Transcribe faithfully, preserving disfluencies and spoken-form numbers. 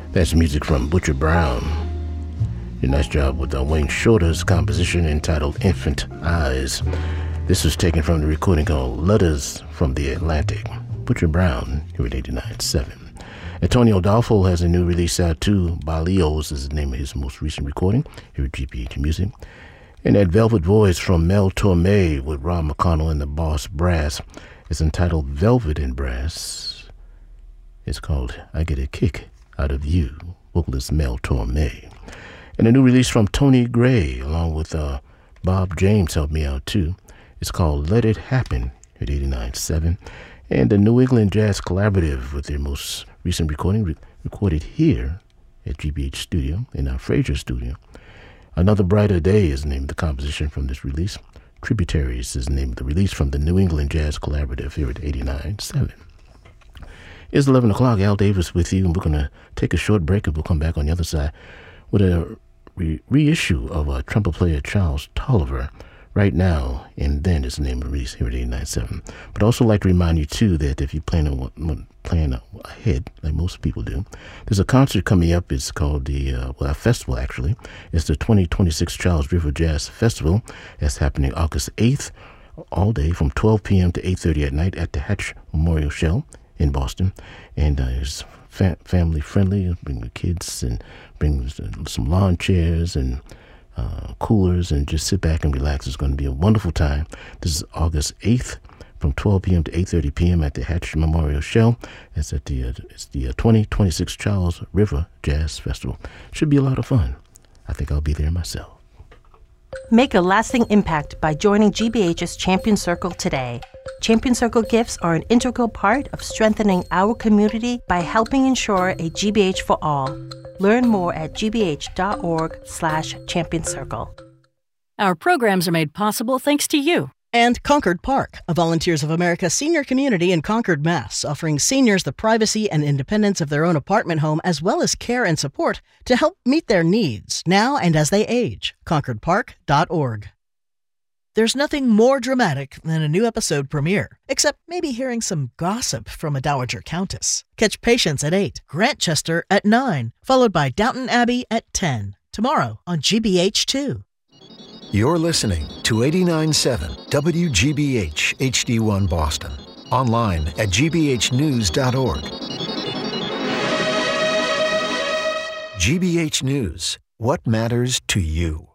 That's music from Butcher Brown. A nice job with uh, Wayne Shorter's composition entitled Infant Eyes. This was taken from the recording called Letters from the Atlantic. Butcher Brown, here at eighty-nine point seven. Antonio Dolfo has a new release out too. Balios is the name of his most recent recording here at G B H Music. And that Velvet Voice from Mel Torme with Rob McConnell and the Boss Brass is entitled Velvet and Brass. It's called I Get a Kick Out of You, vocalist Mel Torme. And a new release from Tony Gray, along with uh, Bob James helped me out too. It's called Let It Happen at eighty-nine point seven. And the New England Jazz Collaborative with their most recent recording, re- recorded here at G B H Studio, in our Fraser Studio. Another Brighter Day is the name of the composition from this release. Tributaries is the name of the release from the New England Jazz Collaborative here at eighty-nine point seven. It's eleven o'clock. Al Davis with you, and we're going to take a short break, and we'll come back on the other side with a re- reissue of uh, trumpet player Charles Tolliver, Right Now and Then is the name of the release here at eighty-nine point seven. But also like to remind you, too, that if you're planning, planning ahead, like most people do, there's a concert coming up. It's called the, uh, well, a festival, actually. It's the twenty twenty-six Charles River Jazz Festival. That's happening August eighth, all day from twelve p.m. to eight thirty at night at the Hatch Memorial Shell in Boston. And uh, it's fa- family friendly. Bring the kids and bring some lawn chairs and uh, coolers and just sit back and relax. It's going to be a wonderful time. This is August eighth from twelve p.m. to eight thirty p.m. at the Hatch Memorial Shell. It's at the uh, it's the uh, twenty twenty-six Charles River Jazz Festival. Should be a lot of fun. I think I'll be there myself. Make a lasting impact by joining G B H's Champion Circle today. Champion Circle gifts are an integral part of strengthening our community by helping ensure a G B H for all. Learn more at gbh.org slash champion circle. Our programs are made possible thanks to you. And Concord Park, a Volunteers of America senior community in Concord, Mass., offering seniors the privacy and independence of their own apartment home, as well as care and support to help meet their needs now and as they age. concord park dot org. There's nothing more dramatic than a new episode premiere, except maybe hearing some gossip from a Dowager Countess. Catch Patience at eight, Grantchester at nine, followed by Downton Abbey at ten, tomorrow on G B H two. You're listening to eighty-nine point seven W G B H H D one Boston. Online at g b h news dot org. G B H News. What matters to you?